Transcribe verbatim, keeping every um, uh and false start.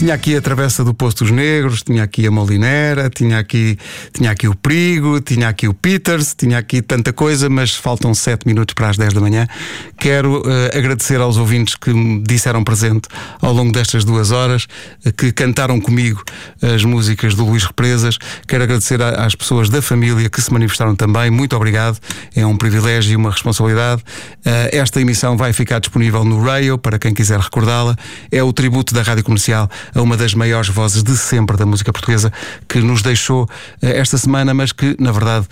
Tinha aqui a Travessa do Poço dos Negros, tinha aqui a Molinera, tinha aqui, tinha aqui o Perigo, tinha aqui o Peters, tinha aqui tanta coisa, mas faltam sete minutos para as dez da manhã. Quero uh, agradecer aos ouvintes que me disseram presente ao longo destas duas horas, uh, que cantaram comigo as músicas do Luís Represas. Quero agradecer a, às pessoas da família que se manifestaram também. Muito obrigado, é um privilégio e uma responsabilidade. Uh, esta emissão vai ficar disponível no Radio para quem quiser recordá-la. É o tributo da Rádio Comercial a uma das maiores vozes de sempre da música portuguesa, que nos deixou uh, esta semana, mas que na verdade